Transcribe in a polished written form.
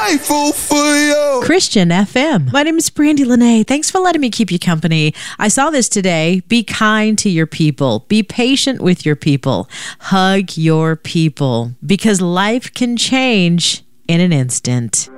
grateful for you. Christian FM. My name is Brandy Lene. Thanks for letting me keep you company. I saw this today. Be kind to your people. Be patient with your people. Hug your people because life can change in an instant.